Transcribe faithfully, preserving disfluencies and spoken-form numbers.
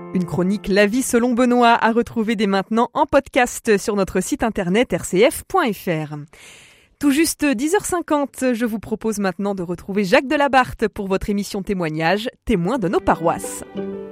Une chronique La vie selon Benoît à retrouver dès maintenant en podcast sur notre site internet r c f point f r. Tout juste dix heures cinquante, je vous propose maintenant de retrouver Jacques Delabarthe pour votre émission témoignage, témoin de nos paroisses.